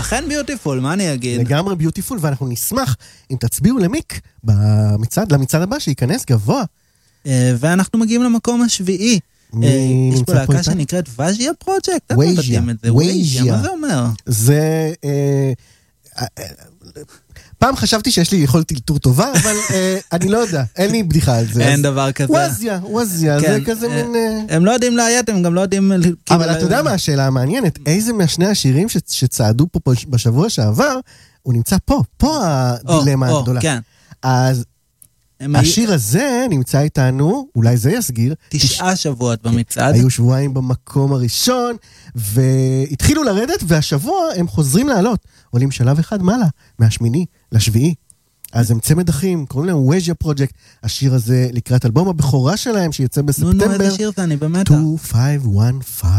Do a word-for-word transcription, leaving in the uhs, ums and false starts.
אכן ביוטיפול, מה אני אגיד? לגמרי ביוטיפול, ואנחנו נשמח אם תצביעו למיק במצעד, למצעד הבא שייכנס גבוה. ואנחנו מגיעים למקום השביעי. יש פה להקה שנקראת וז'יה פרוג'קט? וויז'יה. וויז'יה, מה זה אומר? זה... פעם חשבתי שיש לי יכולת טלטור טובה, אבל אני לא יודע, אין לי בדיחה על זה. אין דבר כזה. וויז'יה, וויז'יה, זה כזה מין... הם לא יודעים להיית, הם גם לא יודעים... אבל אתה יודע מה השאלה המעניינת? איזה מהשני השירים שצעדו פה בשבוע שעבר, הוא נמצא פה, פה הדילמה הגדולה. כן. אז השיר הזה נמצא איתנו, אולי זה יסגיר. תשעה שבועות במצעד. היו שבועיים במקום הראשון, והתחילו לרדת, והשבוע הם חוזרים לעלות. עולים שלב אחד מעלה, מהשמיני לשביעי. אז הם צמד אחים, קוראים להם וויז'יה פרוג'קט. השיר הזה לקראת אלבום הבכורה שלהם, שיצא בספטמבר. נו, נו, איזה שיר זה, אני באמת... שתיים חמש אחת חמש